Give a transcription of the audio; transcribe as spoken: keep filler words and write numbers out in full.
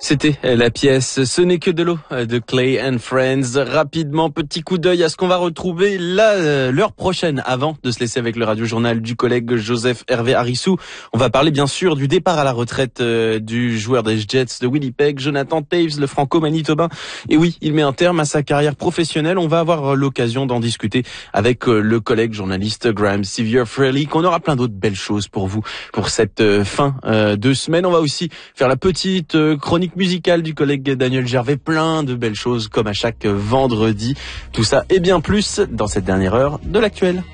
C'était la pièce Ce n'est que de l'eau de Clay and Friends. Rapidement, petit coup d'œil à ce qu'on va retrouver là, l'heure prochaine, avant de se laisser avec le radio-journal du collègue Joseph Hervé Harissou. On va parler bien sûr du départ à la retraite euh, du joueur des Jets de Winnipeg, Jonathan Toews, le franco-manitobain. Et oui, il met un terme à sa carrière professionnelle. On va avoir l'occasion d'en discuter avec euh, le collègue journaliste Graham Sevier-Frelick. On aura plein d'autres belles choses pour vous pour cette euh, fin euh, de semaine. On va aussi faire la petite euh, chronique musicale du collègue Daniel Gervais, plein de belles choses comme à chaque vendredi. Tout ça et bien plus dans cette dernière heure de l'actuel.